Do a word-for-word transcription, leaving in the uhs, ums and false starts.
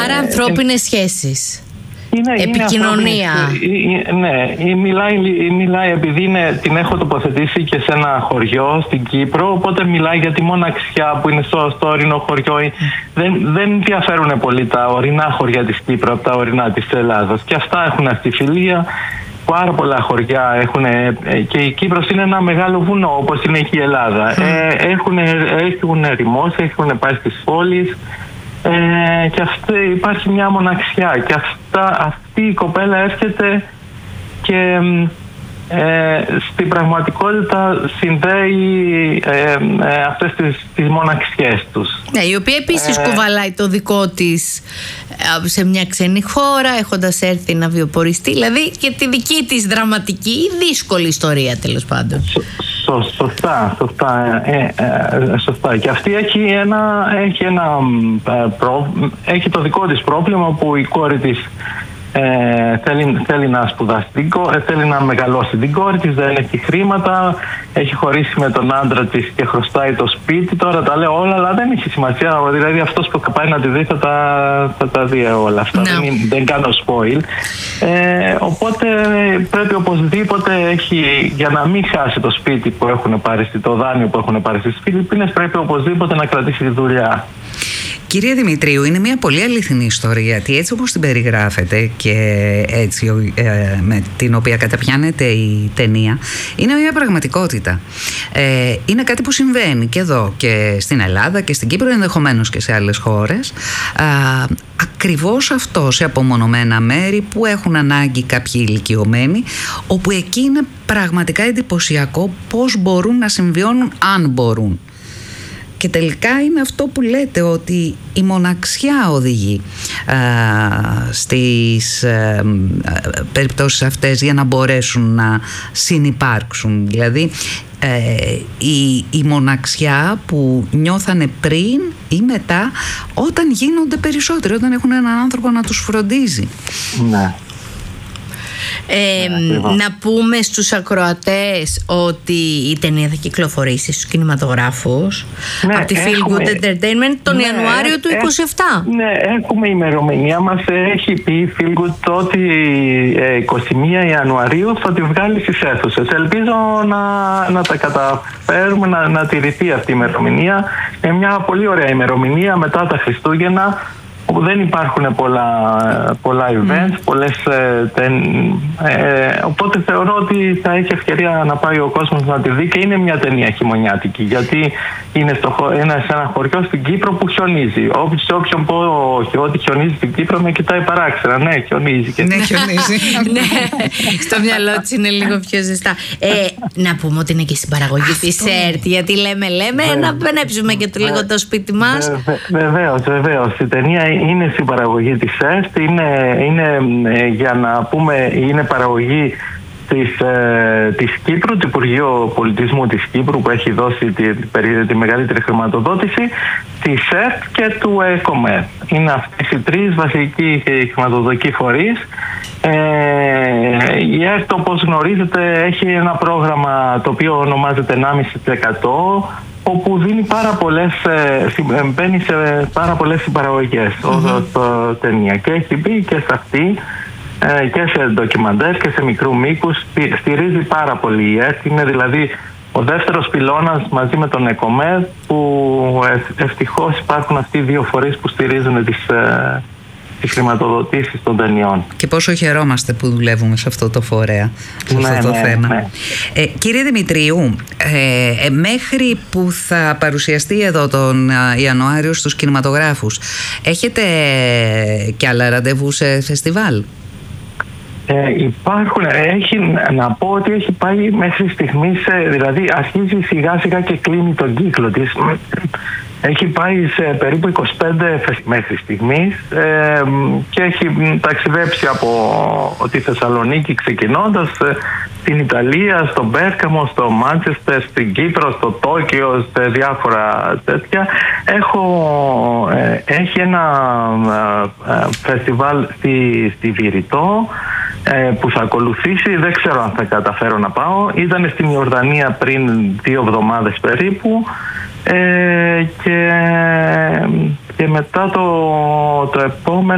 Άρα ανθρώπινες σχέσεις. Είναι, επικοινωνία. Είναι, ναι, μιλάει, μιλάει επειδή είναι, την έχω τοποθετήσει και σε ένα χωριό στην Κύπρο, οπότε μιλάει για τη μοναξιά που είναι στο, στο ορεινό χωριό. Mm. Δεν, δεν ενδιαφέρουν πολύ τα ορεινά χωριά της Κύπρου από τα ορεινά της Ελλάδας. Και αυτά έχουν αστιφιλία. Πάρα πολλά χωριά έχουν, και η Κύπρος είναι ένα μεγάλο βουνό όπως είναι και η Ελλάδα. Mm. Ε, έχουν, έχουν ερημώσει, έχουν πάει στις πόλεις. Ε, και αυτή, υπάρχει μια μοναξιά και αυτά, αυτή η κοπέλα έρχεται και ε, στην πραγματικότητα συνδέει ε, ε, αυτές τις, τις μοναξιές τους. Ναι, η οποία επίσης ε, κουβαλάει το δικό της σε μια ξένη χώρα, έχοντας έρθει να βιοποριστεί, δηλαδή και τη δική της δραματική ή δύσκολη ιστορία, τέλος πάντων. Σω, σω, σωστά, σωστά, ε, ε, σωστά. Και αυτή έχει ένα, έχει ένα ε, προ, έχει το δικό της πρόβλημα που η κόρη της Ε, θέλει, θέλει να σπουδάσει, ε, θέλει να μεγαλώσει την κόρη της, δεν έχει χρήματα, έχει χωρίσει με τον άντρα της και χρωστάει το σπίτι. Τώρα τα λέω όλα, αλλά δεν έχει σημασία. Δηλαδή αυτός που πάει να τη δει θα τα, θα τα δει όλα αυτά. No. Δεν, δεν κάνω spoil. Ε, οπότε πρέπει οπωσδήποτε έχει, για να μην χάσει το σπίτι που έχουν πάρει, το δάνειο που έχουν πάρει στις Φιλιππίνες, πρέπει οπωσδήποτε να κρατήσει τη δουλειά. Κύριε Δημητρίου, είναι μια πολύ αληθινή ιστορία, γιατί έτσι όπως την περιγράφετε και έτσι ε, με την οποία καταπιάνεται η ταινία, είναι μια πραγματικότητα. Ε, είναι κάτι που συμβαίνει και εδώ και στην Ελλάδα και στην Κύπρο, ενδεχομένως και σε άλλες χώρες. Α, ακριβώς αυτό, σε απομονωμένα μέρη που έχουν ανάγκη κάποιοι ηλικιωμένοι, όπου εκεί είναι πραγματικά εντυπωσιακό πώς μπορούν να συμβιώνουν, αν μπορούν. Και τελικά είναι αυτό που λέτε, ότι η μοναξιά οδηγεί α, στις α, περιπτώσεις αυτές για να μπορέσουν να συνυπάρξουν. Δηλαδή ε, η, η μοναξιά που νιώθανε πριν ή μετά, όταν γίνονται περισσότεροι, όταν έχουν έναν άνθρωπο να τους φροντίζει. Ναι. Ε, να πούμε στους ακροατές ότι η ταινία θα κυκλοφορήσει στους κινηματογράφους, ναι, από τη Feel Good Entertainment τον ναι, Ιανουάριο του είκοσι επτά. Ναι, έχουμε ημερομηνία. Μας έχει πει η Feel Good ότι είκοσι μία Ιανουαρίου θα τη βγάλει στις αίθουσες. Ελπίζω να, να τα καταφέρουμε, να, να τηρηθεί αυτή η ημερομηνία. Είναι μια πολύ ωραία ημερομηνία μετά τα Χριστούγεννα, όπου δεν υπάρχουν πολλά, πολλά events, mm. πολλές, ε, ε, οπότε θεωρώ ότι θα έχει ευκαιρία να πάει ο κόσμος να τη δει, και είναι μια ταινία χειμωνιάτικη, γιατί είναι, στο, είναι σε ένα χωριό στην Κύπρο που χιονίζει. Όποιος, σε όποιον πω ότι χιονίζει στην Κύπρο με κοιτάει παράξενα. Ναι, χιονίζει. Και... ναι, χιονίζει. Ναι, στο μυαλό της είναι λίγο πιο ζεστά. Ε, να πούμε ότι είναι και στην παραγωγή της ΕΡΤ, γιατί λέμε, λέμε, Βε... να πενέψουμε και το λίγο το σπίτι μας. Βεβαίως, βεβαίως. Η ταινία είναι στην παραγωγή της ΕΡΤ, είναι, είναι για να πούμε, είναι παραγωγή της, ε, της Κύπρου, του Υπουργείου Πολιτισμού της Κύπρου, που έχει δώσει τη, τη, τη μεγαλύτερη χρηματοδότηση, της ΕΡΤ και του ΕΚΟΜΕ. Είναι αυτές οι τρεις βασικοί χρηματοδοτικοί φορείς. Ε, η ΕΡΤ, όπως γνωρίζετε, έχει ένα πρόγραμμα το οποίο ονομάζεται ενάμιση τοις εκατό, όπου δίνει πάρα πολλές, μπαίνει σε πάρα πολλές συμπαραγωγές mm-hmm. το ταινία, και έχει μπει και σε αυτή και σε ντοκιμαντέρ και σε μικρού μήκους. Στηρίζει πάρα πολύ η ΕΡΤ, είναι δηλαδή ο δεύτερος πυλώνας μαζί με τον ΕΚΟΜΕΔ, που ευτυχώς υπάρχουν αυτοί οι δύο φορείς που στηρίζουν τις τις χρηματοδοτήσεις των ταινιών. Και πόσο χαιρόμαστε που δουλεύουμε σε αυτό το φορέα, σε ναι, αυτό το ναι, θέμα. Ναι. Ε, κύριε Δημητρίου, ε, ε, μέχρι που θα παρουσιαστεί εδώ τον Ιανουάριο στους κινηματογράφους, έχετε και άλλα ραντεβού σε φεστιβάλ? Ε, υπάρχουν, έχει, να πω ότι έχει πάει μέχρι στιγμής, δηλαδή αρχίζει σιγά σιγά και κλείνει τον κύκλο της. Έχει πάει σε περίπου είκοσι πέντε μέχρι στιγμής ε, και έχει ταξιδέψει από τη Θεσσαλονίκη ξεκινώντας, ε, στην Ιταλία, στο Μπέρκαμο, στο Μάντσεστερ, στην Κύπρο, στο Τόκιο, σε διάφορα τέτοια. Έχω, ε, έχει ένα ε, φεστιβάλ στη, στη Βηρητό ε, που θα ακολουθήσει. Δεν ξέρω αν θα καταφέρω να πάω. Ήταν στην Ιορδανία πριν δύο εβδομάδες περίπου. Ε, και, και μετά το, το επόμενο